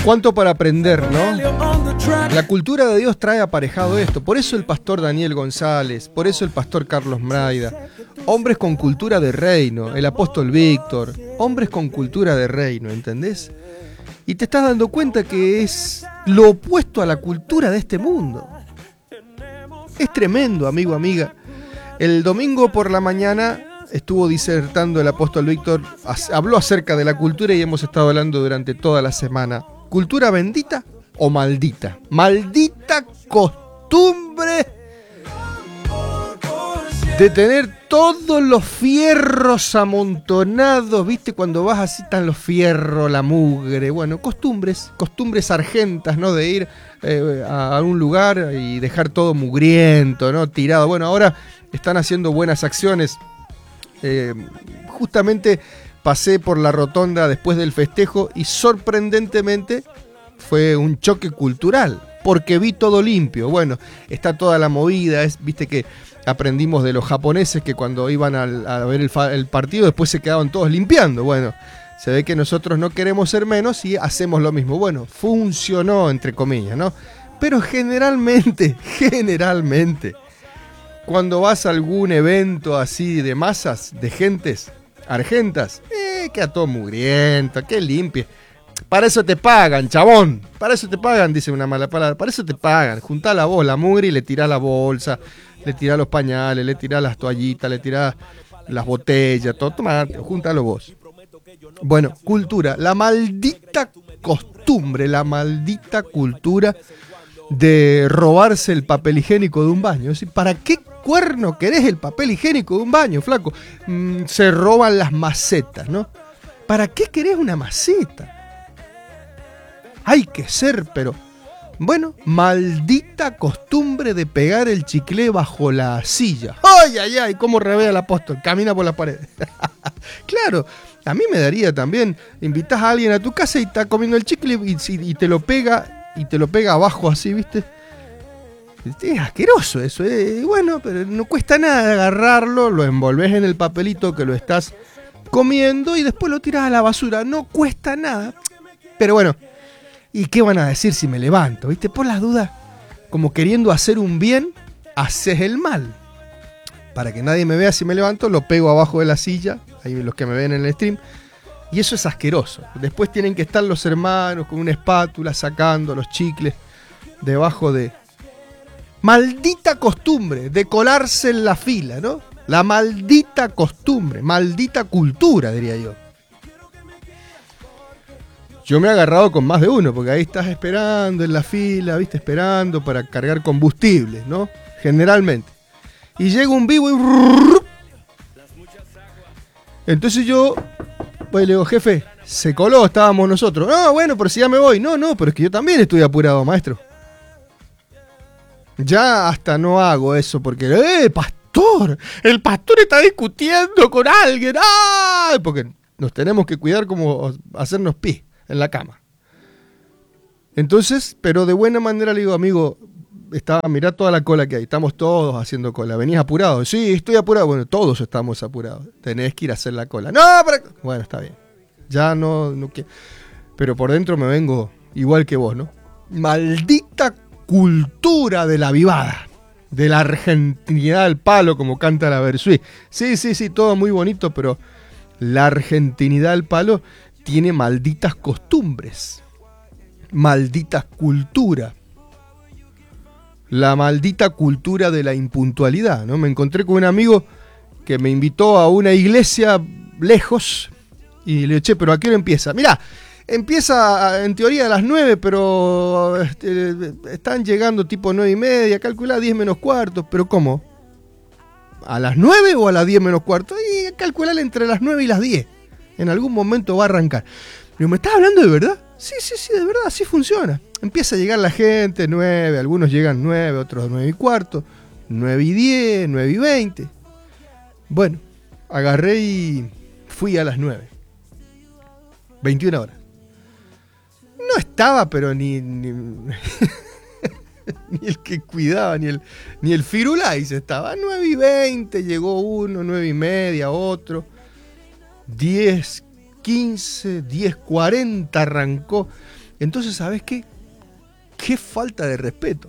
Cuánto para aprender, ¿no? La cultura de Dios trae aparejado esto. Por eso el pastor Daniel González, por eso el pastor Carlos Mraida, hombres con cultura de reino, el apóstol Víctor, hombres con cultura de reino, ¿entendés? Y te estás dando cuenta que es lo opuesto a la cultura de este mundo. Es tremendo, amigo, amiga. El domingo por la mañana estuvo disertando el apóstol Víctor, habló acerca de la cultura y hemos estado hablando durante toda la semana. ¿Cultura bendita o maldita? Maldita costumbre de tener todos los fierros amontonados, ¿viste? Cuando vas así están los fierros, la mugre, bueno, costumbres argentas, ¿no? De ir a un lugar y dejar todo mugriento, ¿no? Tirado. Bueno, ahora están haciendo buenas acciones. Justamente pasé por la rotonda después del festejo y sorprendentemente fue un choque cultural, porque vi todo limpio. Bueno, está toda la movida, viste que aprendimos de los japoneses que cuando iban a ver el partido después se quedaban todos limpiando. Bueno, se ve que nosotros no queremos ser menos y hacemos lo mismo. Bueno, funcionó entre comillas, ¿no? Pero generalmente, cuando vas a algún evento así de masas, de gentes argentas, queda todo mugriento, que limpie. Para eso te pagan, chabón. Para eso te pagan, dice una mala palabra. Para eso te pagan. Juntá la voz, la mugre y le tirás la bolsa, le tirás los pañales, le tirás las toallitas, le tirás las botellas, todo. Toma, juntalo vos. Bueno, cultura. La maldita costumbre, la maldita cultura de robarse el papel higiénico de un baño. ¿Para qué cuerno querés el papel higiénico de un baño, flaco? Se roban las macetas, ¿no? ¿Para qué querés una maceta? Hay que ser, pero... Bueno, maldita costumbre de pegar el chicle bajo la silla. ¡Ay, ay, ay! ¿Cómo revea el apóstol? Camina por la pared. Claro, a mí me daría también... Invitás a alguien a tu casa y está comiendo el chicle y te lo pega... Y te lo pega abajo así, ¿viste? Es asqueroso eso, ¿eh? Bueno, pero no cuesta nada agarrarlo, lo envolvés en el papelito que lo estás comiendo y después lo tirás a la basura. No cuesta nada. Pero bueno, ¿y qué van a decir si me levanto? ¿Viste? Por las dudas, como queriendo hacer un bien, haces el mal. Para que nadie me vea si me levanto, lo pego abajo de la silla, ahí los que me ven en el stream. Y eso es asqueroso. Después tienen que estar los hermanos con una espátula sacando los chicles debajo de... Maldita costumbre de colarse en la fila, ¿no? La maldita costumbre, maldita cultura, diría yo. Yo me he agarrado con más de uno, porque ahí estás esperando en la fila, ¿viste? Esperando para cargar combustible, ¿no? Generalmente. Y llega un vivo y... Entonces yo... Pues le digo, jefe, se coló, estábamos nosotros. No, bueno, pero si ya me voy. No, pero es que yo también estoy apurado, maestro. Ya hasta no hago eso porque, pastor, el pastor está discutiendo con alguien. ¡Ay! Porque nos tenemos que cuidar como hacernos pis en la cama. Entonces, pero de buena manera le digo, amigo, mirá toda la cola que hay, estamos todos haciendo cola. ¿Venís apurado? Sí, estoy apurado. Bueno, todos estamos apurados. Tenés que ir a hacer la cola. No, pero... Bueno, está bien. Ya no quiero. Pero por dentro me vengo igual que vos, ¿no? Maldita cultura de la vivada. De la argentinidad al palo, como canta la Versuit. Sí, todo muy bonito, pero la argentinidad al palo tiene malditas costumbres. Malditas culturas. La maldita cultura de la impuntualidad, ¿no? Me encontré con un amigo que me invitó a una iglesia lejos y le dije, che, pero ¿a qué hora empieza? Mirá, empieza en teoría a las 9, pero están llegando tipo 9:30, calculá 10 menos cuarto, pero ¿cómo? ¿A las 9 o a las 10 menos cuarto? Y calcular entre las 9 y las 10. En algún momento va a arrancar. Pero ¿me estás hablando de verdad? Sí, de verdad, así funciona. Empieza a llegar la gente, 9, algunos llegan 9, otros 9:15, 9:10, 9:20. Bueno, agarré y fui a las 9. 21 horas. No estaba, pero ni el que cuidaba, ni el Firulais estaba. 9:20 llegó uno, 9:30 otro. 10:15, 10:40 arrancó. Entonces, ¿sabes qué? ¡Qué falta de respeto!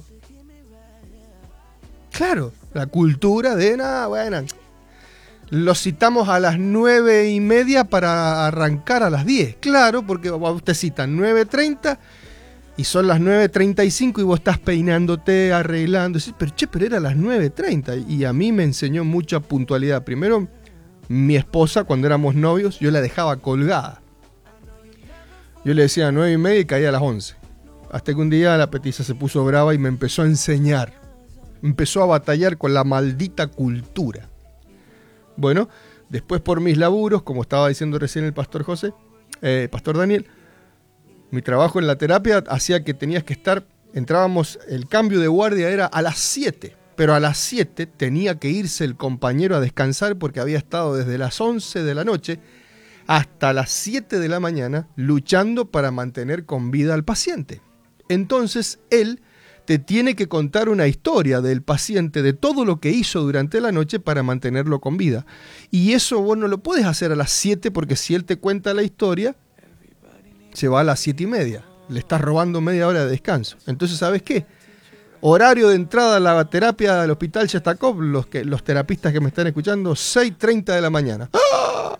Claro, la cultura de, nada, bueno, lo citamos a las 9:30 para arrancar a las 10. Claro, porque vos te citan 9:30 y son las 9:35 y vos estás peinándote, arreglando. Pero era las 9:30 y a mí me enseñó mucha puntualidad. Primero, mi esposa, cuando éramos novios, yo la dejaba colgada. Yo le decía 9:30 y caía a las 11. Hasta que un día la petiza se puso brava y me empezó a enseñar. Empezó a batallar con la maldita cultura. Bueno, después por mis laburos, como estaba diciendo recién el pastor Pastor Daniel, mi trabajo en la terapia hacía que tenías que estar, entrábamos, el cambio de guardia era a las 7, pero a las 7 tenía que irse el compañero a descansar porque había estado desde las 11 de la noche hasta las 7 de la mañana luchando para mantener con vida al paciente. Entonces él te tiene que contar una historia del paciente, de todo lo que hizo durante la noche para mantenerlo con vida. Y eso vos no lo puedes hacer a las 7 porque si él te cuenta la historia, se va a las 7:30. Le estás robando media hora de descanso. Entonces, ¿sabes qué? Horario de entrada a la terapia del Hospital Shestakov, los terapistas que me están escuchando, 6:30 de la mañana. ¡Ah!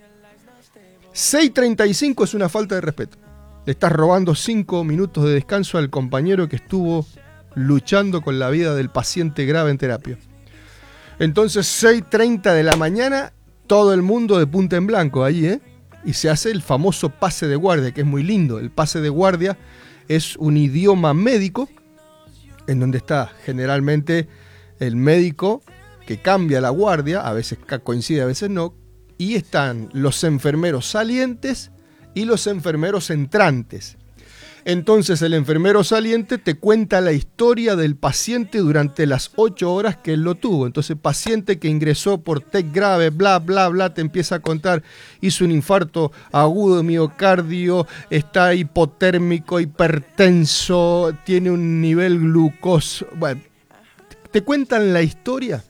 6:35 es una falta de respeto. Le estás robando 5 minutos de descanso al compañero que estuvo luchando con la vida del paciente grave en terapia. Entonces, 6:30 de la mañana, todo el mundo de punta en blanco allí, ¿eh? Y se hace el famoso pase de guardia, que es muy lindo. El pase de guardia es un idioma médico, en donde está generalmente el médico que cambia la guardia, a veces coincide, a veces no, y están los enfermeros salientes y los enfermeros entrantes. Entonces el enfermero saliente te cuenta la historia del paciente durante las 8 horas que él lo tuvo. Entonces paciente que ingresó por TEC grave, bla, bla, bla, te empieza a contar, hizo un infarto agudo de miocardio, está hipotérmico, hipertenso, tiene un nivel glucoso. Bueno, te cuentan la historia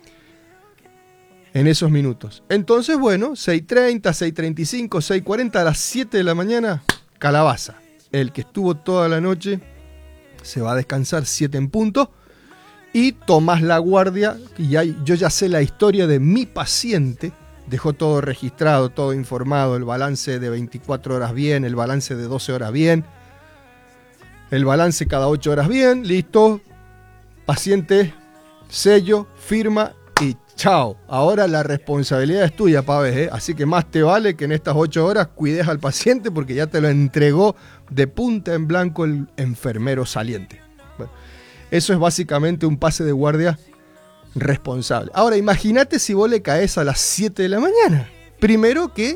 en esos minutos. Entonces, bueno, 6:30, 6:35, 6:40, a las 7 de la mañana, calabaza. El que estuvo toda la noche se va a descansar 7 en punto y tomás la guardia. Y yo ya sé la historia de mi paciente, dejó todo registrado, todo informado, el balance de 24 horas bien, el balance de 12 horas bien, el balance cada 8 horas bien, listo, paciente, sello, firma y chao. Ahora la responsabilidad es tuya, Pavés, ¿eh? Así que más te vale que en estas 8 horas cuides al paciente porque ya te lo entregó de punta en blanco el enfermero saliente. Bueno, eso es básicamente un pase de guardia responsable. Ahora, imagínate si vos le caes a las 7 de la mañana. Primero que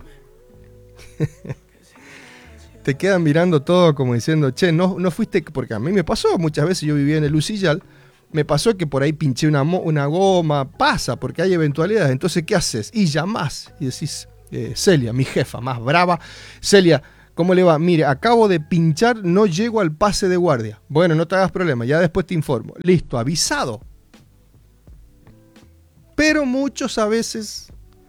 te quedan mirando todo como diciendo, che, no fuiste, porque a mí me pasó muchas veces, yo vivía en el Lucillal, me pasó que por ahí pinché una goma, pasa, porque hay eventualidades. Entonces, ¿qué haces? Y llamás y decís, Celia, mi jefa, más brava, Celia, ¿cómo le va? Mire, acabo de pinchar, no llego al pase de guardia. Bueno, no te hagas problema, ya después te informo. Listo, avisado. Pero muchos a veces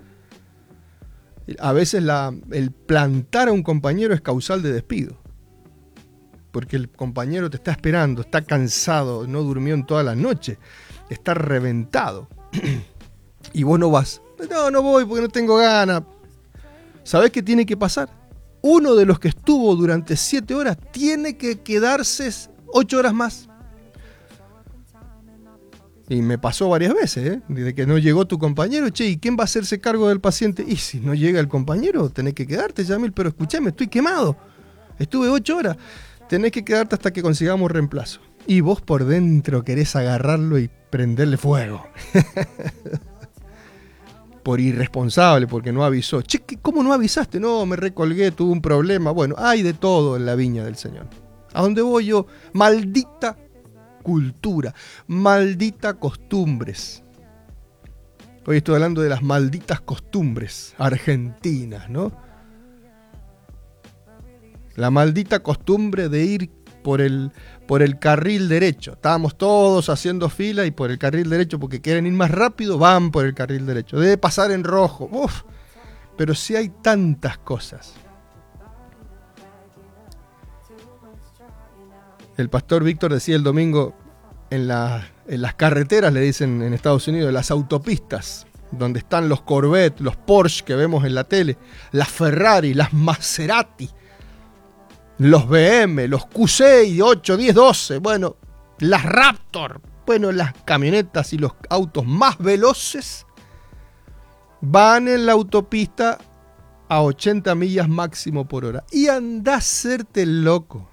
el plantar a un compañero es causal de despido. Porque el compañero te está esperando, está cansado, no durmió en toda la noche, está reventado. Y vos no vas. No voy porque no tengo ganas. ¿Sabés qué tiene que pasar? Uno de los que estuvo durante 7 horas tiene que quedarse 8 horas más. Y me pasó varias veces, ¿eh? Desde que no llegó tu compañero, che, ¿y quién va a hacerse cargo del paciente? Y si no llega el compañero, tenés que quedarte, Yamil, pero escuchame, estoy quemado. Estuve 8 horas. Tenés que quedarte hasta que consigamos reemplazo. Y vos por dentro querés agarrarlo y prenderle fuego. Por irresponsable, porque no avisó. Che, ¿cómo no avisaste? No, me recolgué, tuve un problema. Bueno, hay de todo en la viña del Señor. ¿A dónde voy yo? Maldita cultura, maldita costumbres. Hoy estoy hablando de las malditas costumbres argentinas, ¿no? La maldita costumbre de ir por el carril derecho. Estábamos todos haciendo fila y por el carril derecho, porque quieren ir más rápido, van por el carril derecho. Debe pasar en rojo. Uf, pero si hay tantas cosas. El pastor Víctor decía el domingo, en las carreteras, le dicen en Estados Unidos, las autopistas, donde están los Corvette, los Porsche que vemos en la tele, las Ferrari, las Maserati, los BM, los Q6, 8, 10, 12, bueno, las Raptor, bueno, las camionetas y los autos más veloces van en la autopista a 80 millas máximo por hora. Y anda a hacerte loco.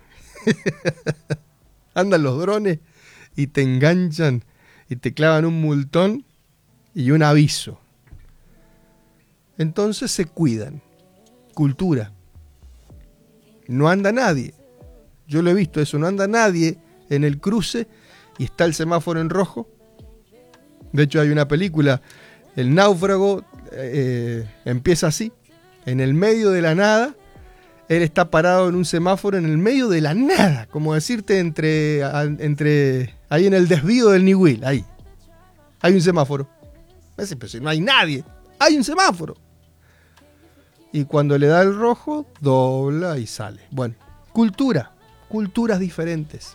Andan los drones y te enganchan y te clavan un multón y un aviso. Entonces se cuidan. Cultura. No anda nadie. Yo lo he visto eso, no anda nadie en el cruce y está el semáforo en rojo. De hecho hay una película, El náufrago, empieza así, en el medio de la nada. Él está parado en un semáforo en el medio de la nada, como decirte entre ahí en el desvío del Niwil, ahí. Hay un semáforo. Pero si no hay nadie, hay un semáforo. Y cuando le da el rojo, dobla y sale. Bueno, culturas diferentes.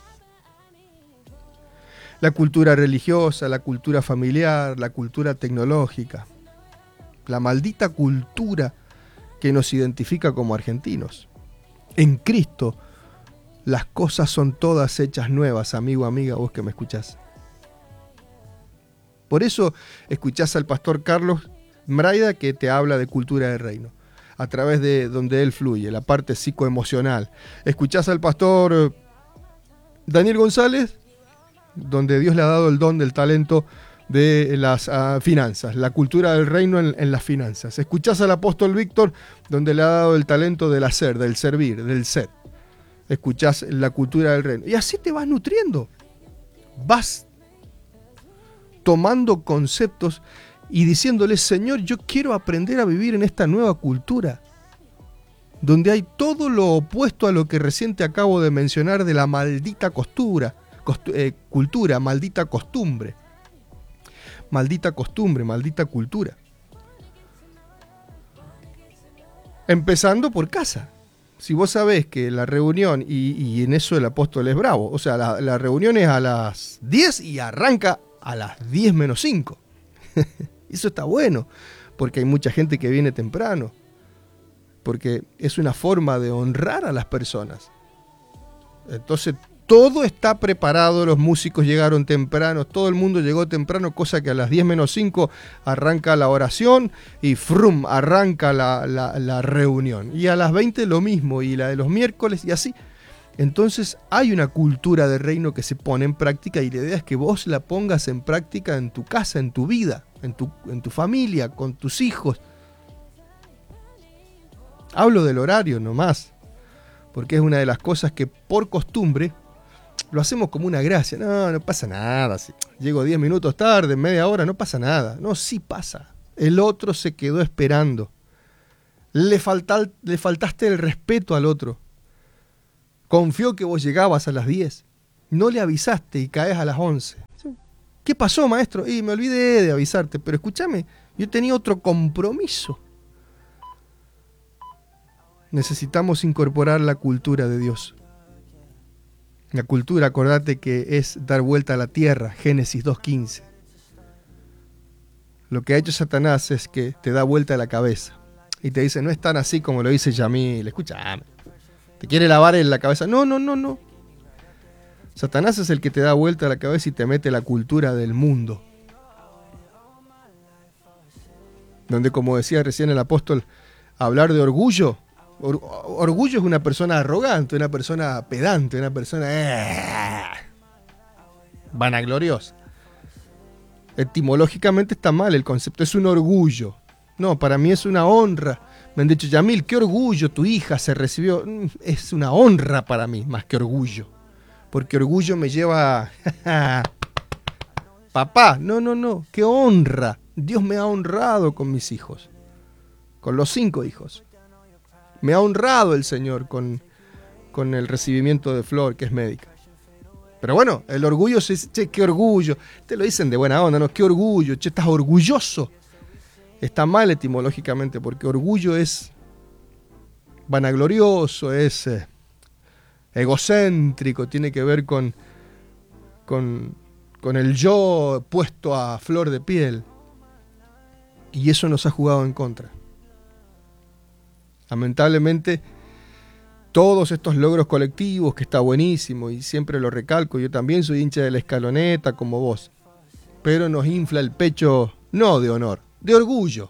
La cultura religiosa, la cultura familiar, la cultura tecnológica. La maldita cultura que nos identifica como argentinos. En Cristo, las cosas son todas hechas nuevas, amigo, amiga, vos que me escuchás. Por eso escuchás al pastor Carlos Mraida, que te habla de cultura del reino, a través de donde él fluye, la parte psicoemocional. Escuchás al pastor Daniel González, donde Dios le ha dado el don del talento de las finanzas, la cultura del reino en las finanzas. Escuchás al apóstol Víctor, donde le ha dado el talento del hacer, del servir, del ser. Escuchás la cultura del reino. Y así te vas nutriendo. Vas tomando conceptos y diciéndole, Señor, yo quiero aprender a vivir en esta nueva cultura, donde hay todo lo opuesto a lo que recién te acabo de mencionar de la maldita cultura, maldita costumbre. Maldita costumbre, maldita cultura. Empezando por casa. Si vos sabés que la reunión, y en eso el apóstol es bravo, o sea, la reunión es a las 10 y arranca a las 10 menos 5. Eso está bueno, porque hay mucha gente que viene temprano, porque es una forma de honrar a las personas. Entonces, todo está preparado, los músicos llegaron temprano, todo el mundo llegó temprano, cosa que a las 10 menos 5 arranca la oración y frum, arranca la reunión. Y a las 20 lo mismo, y la de los miércoles y así. Entonces hay una cultura de reino que se pone en práctica y la idea es que vos la pongas en práctica en tu casa, en tu vida, en tu familia, con tus hijos. Hablo del horario nomás, porque es una de las cosas que por costumbre lo hacemos como una gracia. No pasa nada. Si llego 10 minutos tarde, media hora, no pasa nada. No, sí pasa. El otro se quedó esperando. Le faltaste el respeto al otro. Confió que vos llegabas a las 10. No le avisaste y caes a las 11. ¿Qué pasó, maestro? Y me olvidé de avisarte, pero escúchame, yo tenía otro compromiso. Necesitamos incorporar la cultura de Dios. La cultura, acordate que es dar vuelta a la tierra, Génesis 2:15. Lo que ha hecho Satanás es que te da vuelta a la cabeza y te dice, no es tan así como lo dice Yamil, escúchame, te quiere lavar en la cabeza. No. Satanás es el que te da vuelta a la cabeza y te mete la cultura del mundo. Donde, como decía recién el apóstol, hablar de orgullo. Orgullo es una persona arrogante, una persona pedante, una persona vanagloriosa. Etimológicamente está mal el concepto, es un orgullo. No, para mí es una honra. Me han dicho, Yamil, qué orgullo, tu hija se recibió. Es una honra para mí, más que orgullo. Porque orgullo me lleva papá, no, qué honra. Dios me ha honrado con mis hijos, con los 5 hijos. Me ha honrado el Señor con el recibimiento de Flor, que es médica. Pero bueno, el orgullo, che, qué orgullo. Te lo dicen de buena onda, ¿no? Qué orgullo, che, estás orgulloso. Está mal etimológicamente, porque orgullo es vanaglorioso, es egocéntrico, tiene que ver con el yo puesto a flor de piel. Y eso nos ha jugado en contra. Lamentablemente, todos estos logros colectivos, que está buenísimo, y siempre lo recalco, yo también soy hincha de la Escaloneta como vos, pero nos infla el pecho, no de honor, de orgullo.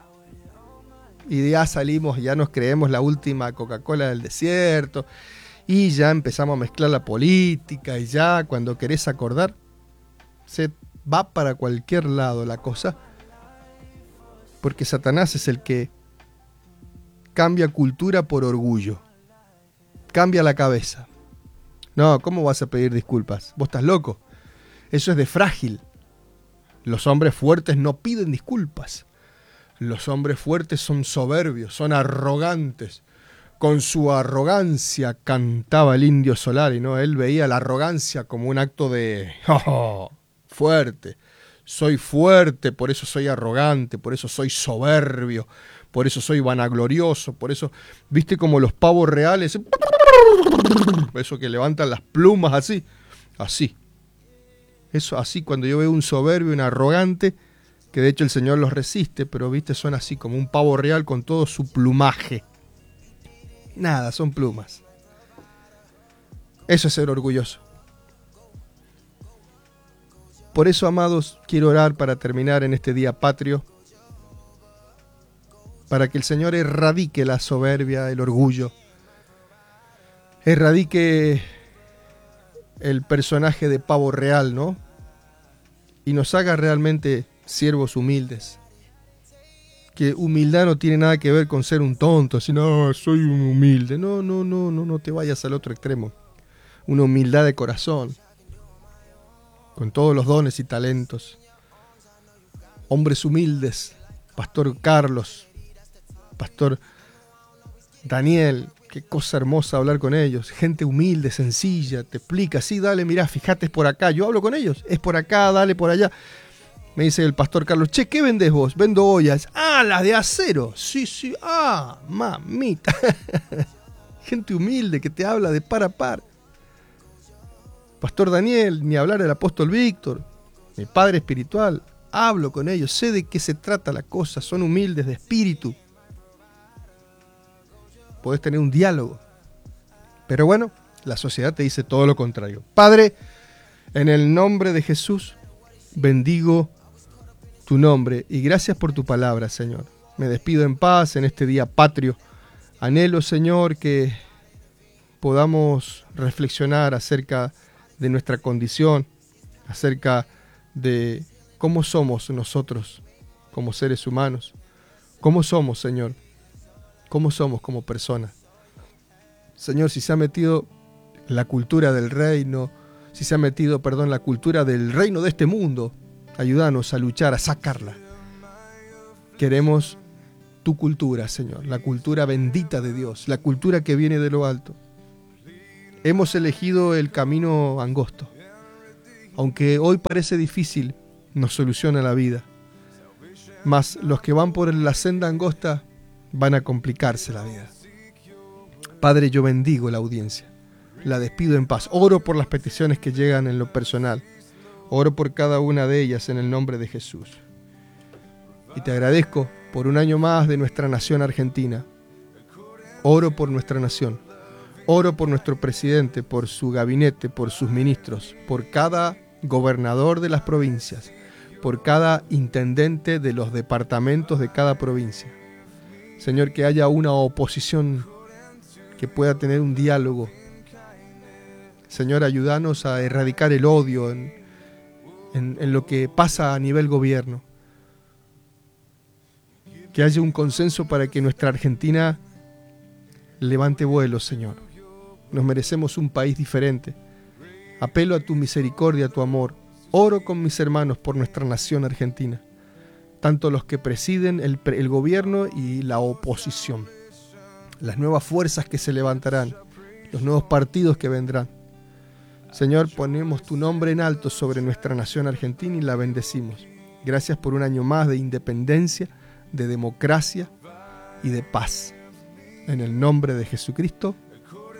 Y ya salimos, ya nos creemos la última Coca-Cola del desierto, y ya empezamos a mezclar la política, y ya cuando querés acordar, se va para cualquier lado la cosa, porque Satanás es el que cambia cultura por orgullo, cambia la cabeza. No, ¿cómo vas a pedir disculpas? Vos estás loco, eso es de frágil. Los hombres fuertes no piden disculpas. Los hombres fuertes son soberbios, son arrogantes. Con su arrogancia cantaba el Indio Solari, ¿no? Él veía la arrogancia como un acto de fuerte. Soy fuerte, por eso soy arrogante, por eso soy soberbio, por eso soy vanaglorioso, por eso, ¿viste como los pavos reales? Eso que levantan las plumas así, así. Eso así, cuando yo veo un soberbio, un arrogante, que de hecho el Señor los resiste, pero viste, son así como un pavo real con todo su plumaje. Nada, son plumas. Eso es ser orgulloso. Por eso, amados, quiero orar para terminar en este día patrio, para que el Señor erradique la soberbia, el orgullo, erradique el personaje de pavo real, ¿no? Y nos haga realmente siervos humildes. Que humildad no tiene nada que ver con ser un tonto, sino soy un humilde. No te vayas al otro extremo. Una humildad de corazón, con todos los dones y talentos. Hombres humildes, Pastor Carlos, Pastor Daniel, qué cosa hermosa hablar con ellos. Gente humilde, sencilla, te explica, sí, dale, mirá, fíjate, es por acá. Yo hablo con ellos, es por acá, dale por allá. Me dice el Pastor Carlos, che, ¿qué vendés vos? Vendo ollas. Ah, las de acero. Sí, ah, mamita. Gente humilde que te habla de par a par. Pastor Daniel, ni hablar del apóstol Víctor, mi padre espiritual. Hablo con ellos, sé de qué se trata la cosa, son humildes de espíritu. Podés tener un diálogo. Pero bueno, la sociedad te dice todo lo contrario. Padre, en el nombre de Jesús, bendigo tu nombre y gracias por tu palabra, Señor. Me despido en paz en este día patrio. Anhelo, Señor, que podamos reflexionar acerca de nuestra condición, acerca de cómo somos nosotros como seres humanos, cómo somos, Señor, cómo somos como personas. Señor, si se ha metido la cultura del reino, si se ha metido, la cultura del reino de este mundo, ayúdanos a luchar, a sacarla. Queremos tu cultura, Señor, la cultura bendita de Dios, la cultura que viene de lo alto. Hemos elegido el camino angosto. Aunque hoy parece difícil, nos soluciona la vida. Mas los que van por la senda angosta van a complicarse la vida. Padre, yo bendigo la audiencia. La despido en paz. Oro por las peticiones que llegan en lo personal. Oro por cada una de ellas en el nombre de Jesús. Y te agradezco por un año más de nuestra nación argentina. Oro por nuestra nación. Oro por nuestro presidente, por su gabinete, por sus ministros, por cada gobernador de las provincias, por cada intendente de los departamentos de cada provincia. Señor, que haya una oposición que pueda tener un diálogo. Señor, ayúdanos a erradicar el odio en lo que pasa a nivel gobierno. Que haya un consenso para que nuestra Argentina levante vuelo, Señor. Nos merecemos un país diferente. Apelo a tu misericordia, a tu amor. Oro con mis hermanos por nuestra nación argentina, tanto los que presiden el gobierno y la oposición, las nuevas fuerzas que se levantarán, los nuevos partidos que vendrán. Señor, ponemos tu nombre en alto sobre nuestra nación argentina y la bendecimos. Gracias por un año más de independencia, de democracia y de paz. En el nombre de Jesucristo.